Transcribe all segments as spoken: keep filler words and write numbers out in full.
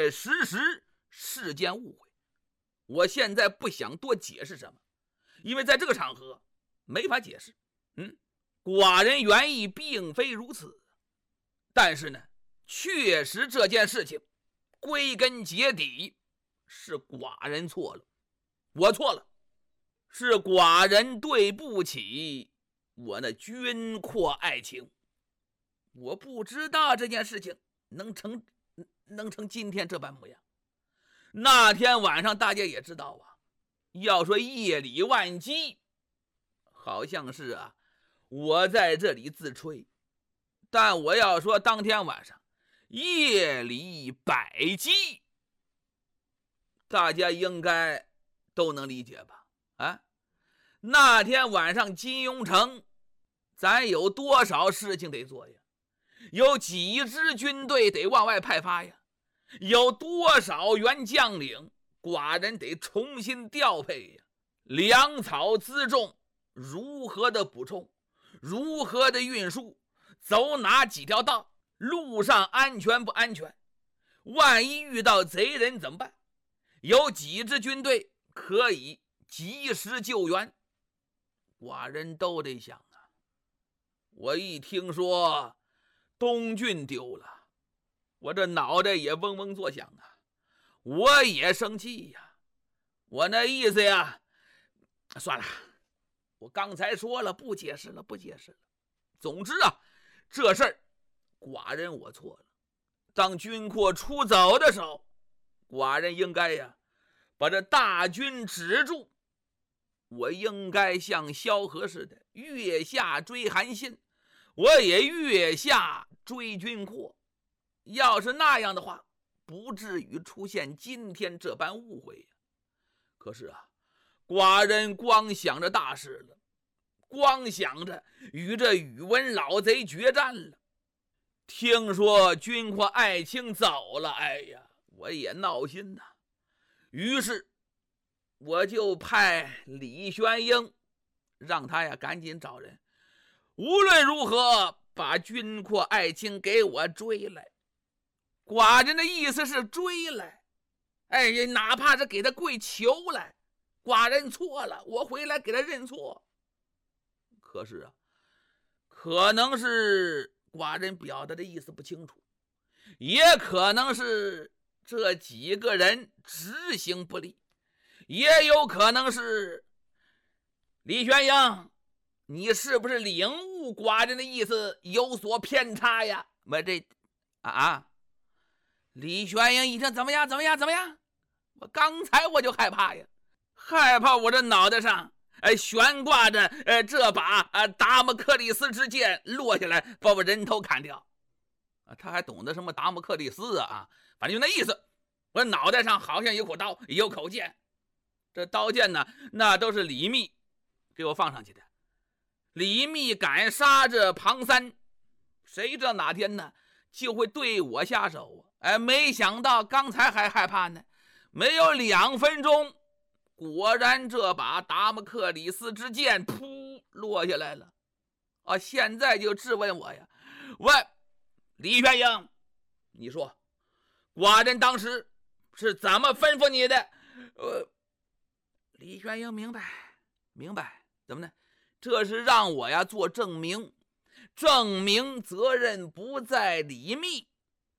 确实实是件误会。我现在不想多解释什么，因为在这个场合没法解释。嗯，寡人原意并非如此，但是呢，确实这件事情归根结底是寡人错了，我错了，是寡人对不起我那军阔爱情。我不知道这件事情能成能成今天这般模样。那天晚上大家也知道啊，要说夜里万机，好像是啊我在这里自吹，但我要说当天晚上夜里百机，大家应该都能理解吧？啊，那天晚上金庸城咱有多少事情得做呀？有几支军队得往外派发呀？有多少员将领寡人得重新调配呀？粮草辎重如何的补充，如何的运输，走哪几条道，路上安全不安全，万一遇到贼人怎么办？有几支军队可以及时救援，寡人都得想啊。我一听说东郡丢了，我这脑袋也嗡嗡作响啊，我也生气呀。我那意思呀，算了，我刚才说了，不解释了，不解释了。总之啊，这事儿寡人我错了。当军阔出走的时候，寡人应该呀把这大军止住，我应该像萧何似的月下追韩信，我也月下追军阔。要是那样的话，不至于出现今天这般误会呀。可是啊，寡人光想着大事了，光想着与这宇文老贼决战了。听说军阔爱卿走了，哎呀，我也闹心呐。于是我就派李玄英让他呀赶紧找人，无论如何把军阔爱卿给我追来。寡人的意思是追来，哎呀，哪怕是给他跪求来，寡人错了，我回来给他认错。可是啊，可能是寡人表达的意思不清楚，也可能是这几个人执行不力，也有可能是李玄英，你是不是领悟寡人的意思有所偏差呀？我这啊啊！李玄英一听，怎么样怎么样怎么样？我刚才我就害怕呀，害怕我这脑袋上哎悬挂着呃这把呃达摩克里斯之剑落下来把我人头砍掉啊！他还懂得什么达摩克里斯啊？反正就那意思，我脑袋上好像有口刀有口剑，这刀剑呢那都是李密给我放上去的。李密敢杀这庞三，谁知道哪天呢就会对我下手啊！哎，没想到刚才还害怕呢，没有两分钟，果然这把达摩克里斯之剑噗落下来了啊！现在就质问我呀，问李玄英，你说寡人当时是怎么吩咐你的？呃，李玄英明白明白，怎么呢？这是让我呀做证明，证明责任不在李密。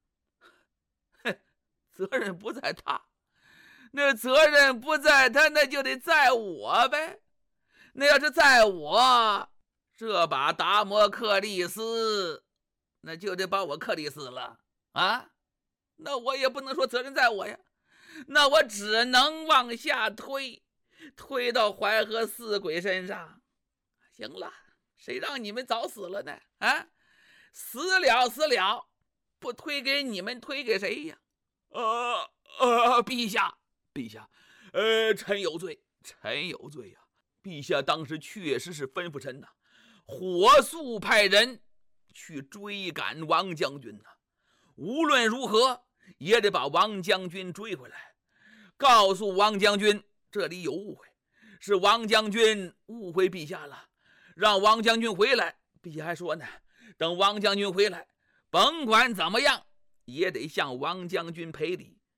责任不在他，那责任不在他，那就得在我呗。那要是在我，这把达摩克利斯那就得把我克利斯了啊！那我也不能说责任在我呀，那我只能往下推，推到淮河四鬼身上。行了，谁让你们早死了呢？啊，死了死了，不推给你们，推给谁呀？呃呃，陛下，陛下，呃，臣有罪，臣有罪呀、啊！陛下当时确实是吩咐臣呐、啊，火速派人去追赶王将军呐、啊，无论如何也得把王将军追回来，告诉王将军这里有误会，是王将军误会陛下了，让王将军回来。陛下还说呢，等王将军回来，甭管怎么样也得向王将军赔礼。